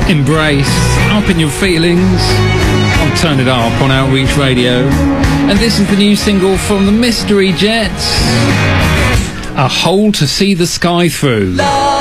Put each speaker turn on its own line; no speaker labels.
Embrace, Up in Your Feelings on Turn It Up on Outreach Radio. And this is the new single from the Mystery Jets, A Hole to See the Sky Through.